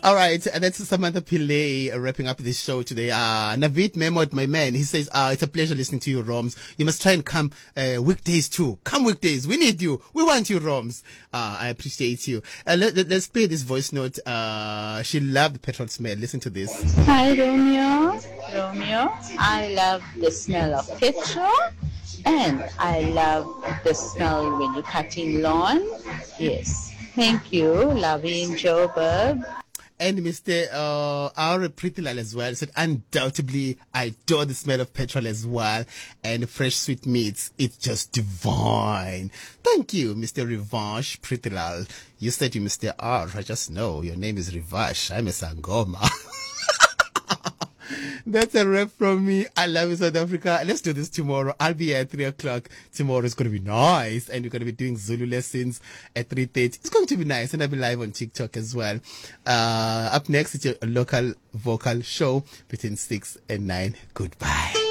All right, and that's Samantha Pillay wrapping up this show today. Navid Memot, my man, he says, it's a pleasure listening to you, Roms. You must try and come weekdays too. Come weekdays. We need you. We want you, Roms. I appreciate you. Let's play this voice note. She loved petrol smell. Listen to this. Hi, Romeo. Romeo, I love the smell of petrol. And I love the smell when you're cutting lawn. Yes. Thank you. Loving Joburg. And Mr. our Pretty Lal as well said, undoubtedly, I adore the smell of petrol as well. And fresh sweet meats. It's just divine. Thank you, Mr. Revanche Pretty Lal. You said you Mr. R. I just know your name is Revash. I'm a Sangoma. That's a wrap from me. I love you, South Africa. Let's do this tomorrow. I'll be here at 3 o'clock. Tomorrow is going to be nice. And we're going to be doing Zulu lessons at 3:30. It's going to be nice. And I'll be live on TikTok as well. Up next, it's your local vocal show between 6 and 9. Goodbye.